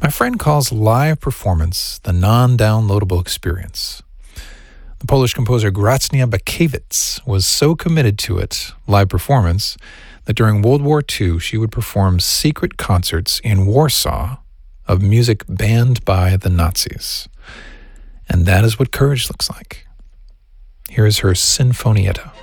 My friend calls live performance the non-downloadable experience. The Polish composer Grażyna Bakiewicz was so committed to it, live performance, that during World War II she would perform secret concerts in Warsaw of music banned by the Nazis. And that is what courage looks like. Here is her Sinfonietta.